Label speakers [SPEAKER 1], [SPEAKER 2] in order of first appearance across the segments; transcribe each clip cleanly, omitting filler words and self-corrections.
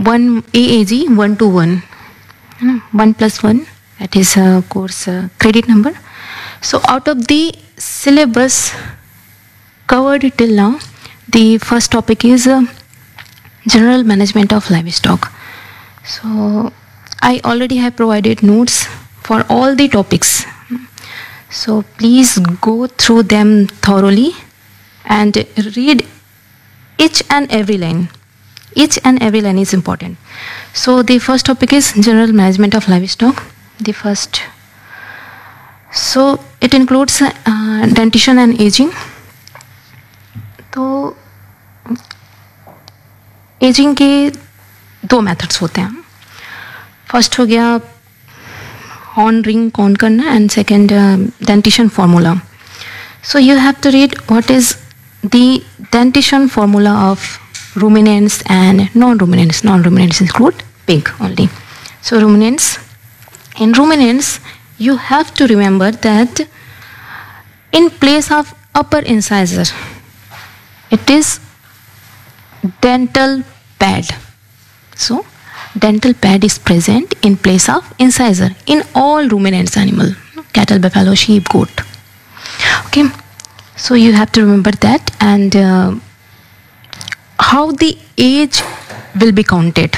[SPEAKER 1] one AAG 1 to 1, 1 plus 1, that is course credit number. So out of the syllabus covered till now, the first topic is general management of livestock. So I already have provided notes for all the topics, so please go through them thoroughly and read each and every line. Each and every line is important. So the first topic is general management of livestock. The first, so it includes dentition and aging. तो ageing के दो methods होते हैं. First हो गया horn ring count करना and second dentition formula. So you have to read what is the dentition formula of ruminants and non-ruminants. Non-ruminants include pig only. So in ruminants you have to remember that in place of upper incisor it is dental pad. So dental pad is present in place of incisor in all ruminants animal, cattle, buffalo, sheep, goat. Okay, so you have to remember that. And how the age will be counted,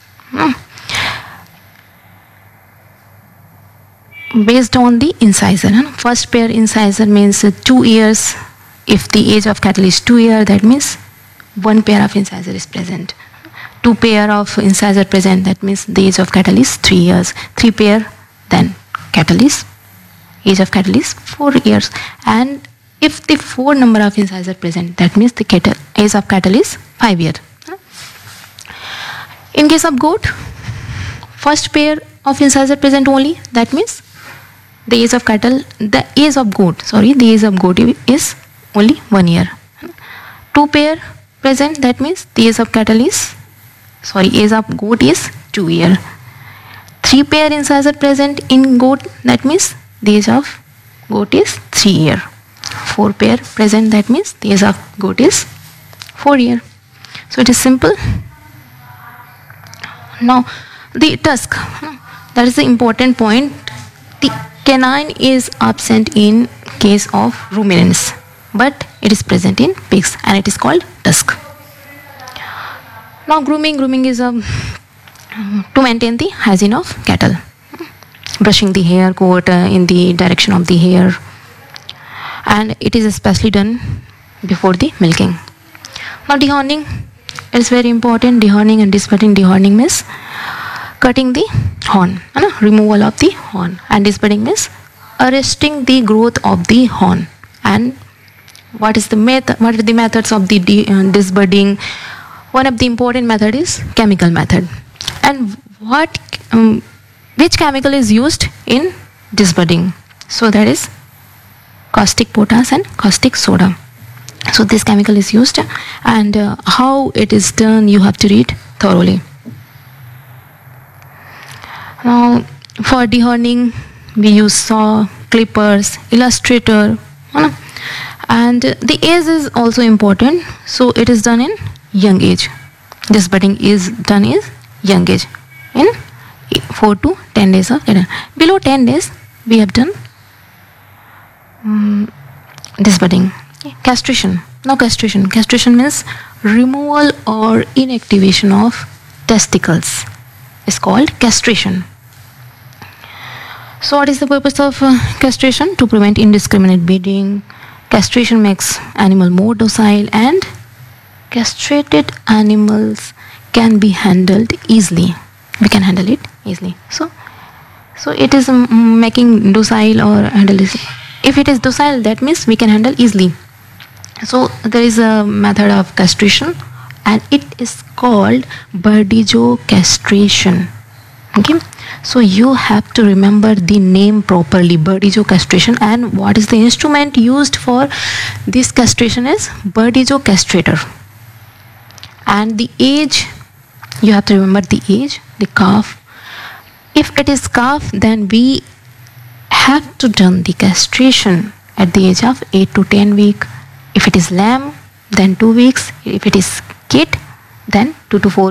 [SPEAKER 1] based on the incisor. First pair incisor means 2 years. If the age of cattle is 2 years, that means 1 pair of incisor is present. 2 pair of incisor present, that means the age of cattle is 3 years. 3 pair, then age of cattle is 4 years. And if the 4 number of incisor present, that means the age of cattle is 5 years. In case of goat, first pair of incisor present only, that means the age of goat is only 1 year. 2 pair present, that means the age of goat is 2 year. 3 pair incisor present in goat, that means the age of goat is 3 year. 4 pair present, that means the age of goat is 4 year. So it is simple. Now the tusk, that is the important point. The canine is absent in case of ruminants, but it is present in pigs and it is called tusk. Now grooming is to maintain the hygiene of cattle. Brushing the hair coat in the direction of the hair, and it is especially done before the milking. Now dehorning is very important. Dehorning and disbudding. Dehorning means cutting the horn, removal of the horn, and disbudding means arresting the growth of the horn. And what are the methods of the disbudding? One of the important method is chemical method. And which chemical is used in disbudding? So that is caustic potash and caustic soda. So this chemical is used, and how it is done you have to read thoroughly. Now for dehorning we use saw, clippers, illustrator, and the age is also important. So it is done in young age. Disbudding is done in young age, in 4 to 10 days of age. Below 10 days we have done disbudding. Castration. Now castration means removal or inactivation of testicles is called castration. So what is the purpose of castration? To prevent indiscriminate breeding. Castration makes animal more docile, and castrated animals can be handled easily. We can handle it easily. So it is making docile or handle easily. If it is docile, that means we can handle easily. So there is a method of castration, and it is called Burdizzo castration. Okay, so you have to remember the name properly, Burdizzo castration. And what is the instrument used for this castration is Burdizzo castrator. And the age, you have to remember the age, the calf. If it is calf, then we have to done the castration at the age of 8 to 10 week. If it is lamb, then 2 weeks. If it is kid, then 2 to 4